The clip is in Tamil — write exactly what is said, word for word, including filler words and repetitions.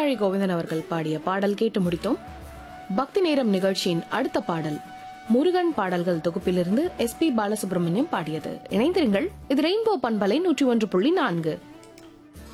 சீர்காழி கோவிந்தன் அவர்கள் பாடிய பாடல் கேட்டு முடித்தோம். பக்தி நேரம் நிகழ்ச்சியின் அடுத்த பாடல் முருகன் பாடல்கள் தொகுப்பிலிருந்து எஸ் பி பாலசுப்ரமணியம் பாடியது. இணைந்திருங்கள், இது ரெயின்போ பண்பலை நூற்றி ஒன்று புள்ளி நான்கு.